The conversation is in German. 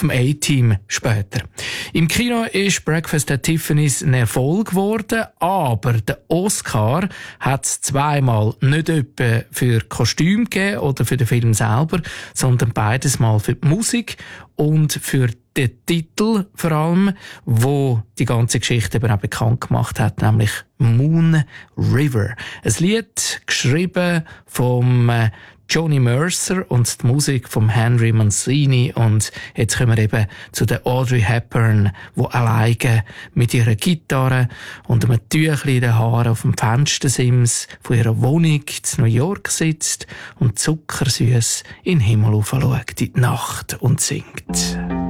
vom A-Team später. Im Kino ist Breakfast at Tiffany's ein Erfolg geworden, aber der Oscar hat es zweimal nicht etwa für Kostüm gegeben oder für den Film selber, sondern beides mal für die Musik und für den Titel vor allem, wo die ganze Geschichte eben auch bekannt gemacht hat, nämlich Moon River. Ein Lied geschrieben vom Johnny Mercer und die Musik von Henry Mancini. Und jetzt kommen wir eben zu der Audrey Hepburn, die alleine mit ihrer Gitarre und einem Tüchli in den Haaren auf dem Fenstersims von ihrer Wohnung in New York sitzt und zuckersüß in den Himmel schaut, in die Nacht und singt.